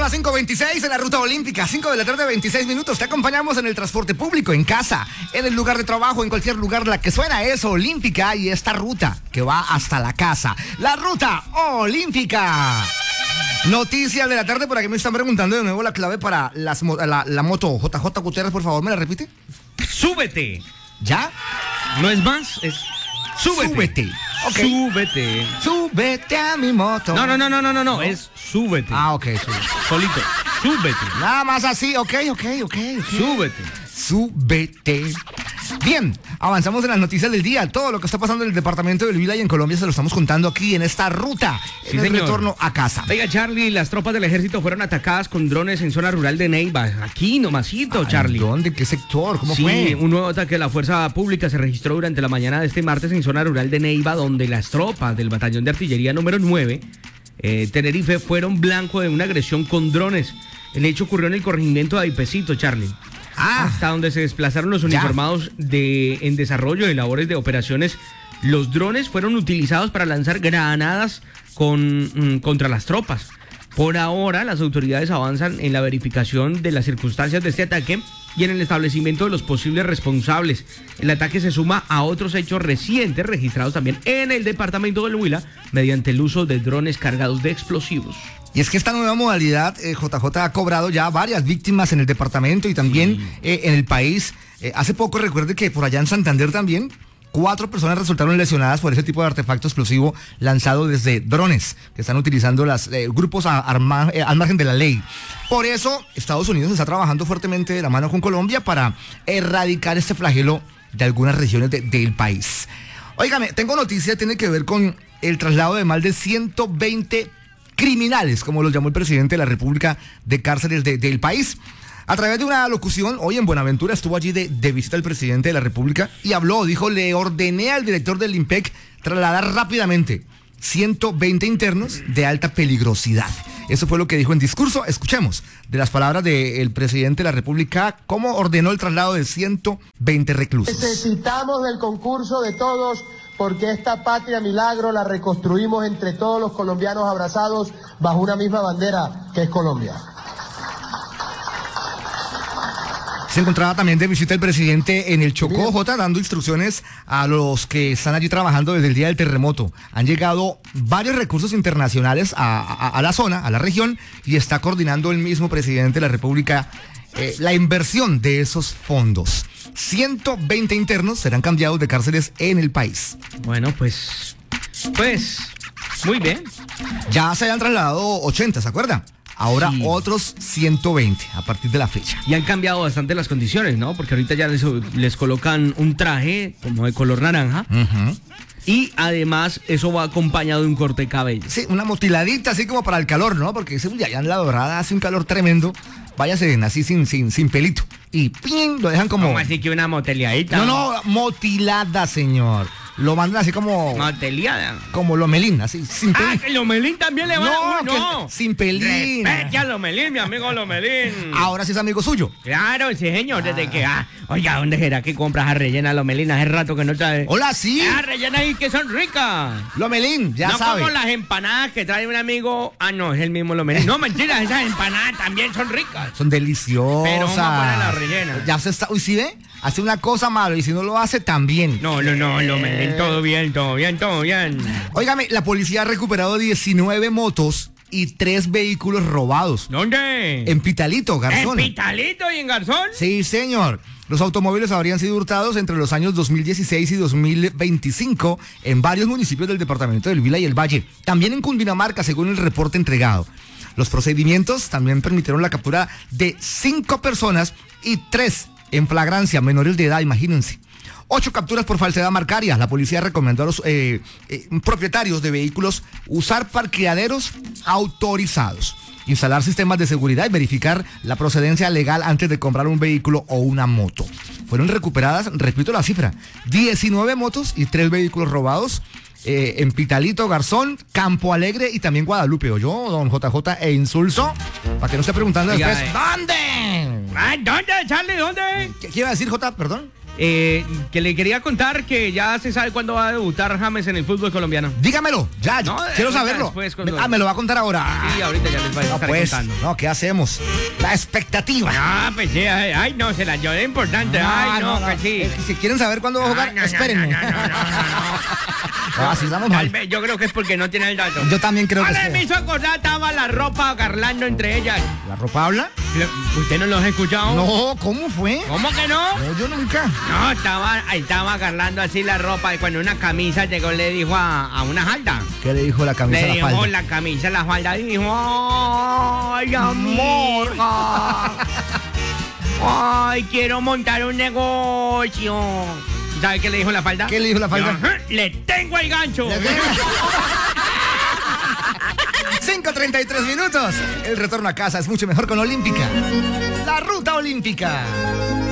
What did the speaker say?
las 5:26 en la ruta olímpica, 5 de la tarde, 26 minutos. Te acompañamos en el transporte público, en casa, en el lugar de trabajo, en cualquier lugar. La que suena es olímpica y esta ruta que va hasta la casa. La ruta olímpica. Noticias de la tarde, por aquí me están preguntando de nuevo la clave para la moto. JJ Gutiérrez, por favor, ¿me la repite? Súbete. ¿Ya? No es más, es súbete. Súbete. Okay. Súbete. Súbete a mi moto. No, es súbete. Ah, ok, súbete. Solito. Súbete. Nada más así, ok. Súbete. Súbete. Bien, avanzamos en las noticias del día. Todo lo que está pasando en el departamento del Huila y en Colombia se lo estamos contando aquí en esta ruta, Sí, en el señor. retorno a casa. Oiga, Charlie, las tropas del ejército fueron atacadas con drones en zona rural de Neiva. Aquí nomasito, Charlie. ¿Dónde? ¿Qué sector? ¿Cómo Sí, fue? un nuevo ataque de la fuerza pública se registró durante la mañana de este martes en zona rural de Neiva, donde las tropas del batallón de artillería número 9, Tenerife, fueron blanco de una agresión con drones. El hecho ocurrió en el corregimiento de Aipecito, Charlie. Hasta donde se desplazaron los uniformados en desarrollo de labores de operaciones. Los drones fueron utilizados para lanzar granadas contra las tropas. Por ahora, las autoridades avanzan en la verificación de las circunstancias de este ataque y en el establecimiento de los posibles responsables. El ataque se suma a otros hechos recientes registrados también en el departamento del Huila mediante el uso de drones cargados de explosivos. Y es que esta nueva modalidad, JJ, ha cobrado ya varias víctimas en el departamento y también en el país. Hace poco recuerde que por allá en Santander también 4 personas resultaron lesionadas por ese tipo de artefacto explosivo lanzado desde drones que están utilizando los grupos al margen de la ley. Por eso Estados Unidos está trabajando fuertemente de la mano con Colombia para erradicar este flagelo de algunas regiones del país. Óigame, tengo noticia, tiene que ver con el traslado de más de 120 criminales, como los llamó el presidente de la República, de cárceles del país. A través de una locución, hoy en Buenaventura estuvo allí de visita el presidente de la República y habló, dijo, le ordené al director del IMPEC trasladar rápidamente 120 internos de alta peligrosidad. Eso fue lo que dijo en discurso. Escuchemos de las palabras del presidente de la República cómo ordenó el traslado de 120 reclusos. Necesitamos del concurso de todos, porque esta patria milagro la reconstruimos entre todos los colombianos abrazados bajo una misma bandera que es Colombia. Se encontraba también de visita el presidente en el Chocó, J, dando instrucciones a los que están allí trabajando desde el día del terremoto. Han llegado varios recursos internacionales a la zona, a la región, y está coordinando el mismo presidente de la República la inversión de esos fondos. 120 internos serán cambiados de cárceles en el país. Bueno, pues, muy bien. Ya se han trasladado 80, ¿se acuerda? Ahora otros 120 a partir de la fecha. Y han cambiado bastante las condiciones, ¿no? Porque ahorita ya les colocan un traje como de color naranja. Y además eso va acompañado de un corte de cabello. Sí, una motiladita así como para el calor, ¿no? Porque allá en La Dorada hace un calor tremendo. Váyase así sin pelito. Y ¡ping! Lo dejan como... ¿Cómo así que una moteleadita? No, motilada, señor. Lo mandan así como... Moteleada. Como Lomelín, así, sin pelín. Que Lomelín también le va a... No, sin pelín. Respete a Lomelín, mi amigo Lomelín. Ahora sí es amigo suyo. Claro, sí, señor, desde que... oiga, ¿dónde será que compras a rellena Lomelín? Hace rato que no trae... Hola, sí. Rellena ahí que son ricas. Lomelín, ya sabe. No como las empanadas que trae un amigo... no, es el mismo Lomelín. No, mentira, esas empanadas también son ricas. Son deliciosas. Pero vamos a poner la rellena. Ya se está... Uy, ¿sí ve? Hace una cosa malo y si no lo hace, también. No, Lomelín, todo bien. Óigame, la policía ha recuperado 19 motos y 3 vehículos robados. ¿Dónde? En Pitalito, Garzón. ¿En Pitalito y en Garzón? Sí, señor. Los automóviles habrían sido hurtados entre los años 2016 y 2025 en varios municipios del departamento del Huila y el Valle. También en Cundinamarca, según el reporte entregado. Los procedimientos también permitieron la captura de 5 personas y 3 en flagrancia, menores de edad, imagínense. 8 capturas por falsedad marcaria. La policía recomendó a los propietarios de vehículos usar parqueaderos autorizados, instalar sistemas de seguridad y verificar la procedencia legal antes de comprar un vehículo o una moto. Fueron recuperadas, repito la cifra, 19 motos y 3 vehículos robados en Pitalito, Garzón, Campo Alegre y también Guadalupe. ¿Oyó, don JJ e Insulso? Para que no esté preguntando después, ¿dónde? ¿Dónde, Charlie? ¿Dónde? ¿Qué iba a decir, J? Perdón. que le quería contar que ya se sabe cuándo va a debutar James en el fútbol colombiano. Dígamelo, ya, No, quiero ahorita saberlo. después cuando- Me lo va a contar ahora. Sí, ahorita ya les voy a No, estar pues, contando. no, ¿qué hacemos? La expectativa. Ah, pues sí, ay, no, se la llevé importante. Ay, no, pues sí. Si quieren saber cuándo va a jugar, Ah, no, espérenme. no. No, así estamos Tal mal. vez, yo creo que es porque no tiene el dato. Yo también creo que Ahora sí. me hizo acordar, estaba la ropa garlando entre ellas. ¿La ropa habla? ¿Usted no los ha escuchado? No, ¿cómo fue? ¿Cómo que no? No, yo nunca. No, estaba garlando así la ropa y cuando una camisa llegó le dijo a una falda. ¿Qué le dijo la camisa a Le la dijo falda? la camisa a la falda y dijo, ay, amor. Ay, quiero montar un negocio. ¿Sabe qué le dijo la falda? ¿Qué le dijo la falda? Ajá, le tengo el gancho. 5:33 minutos. El retorno a casa es mucho mejor con Olímpica. La ruta olímpica.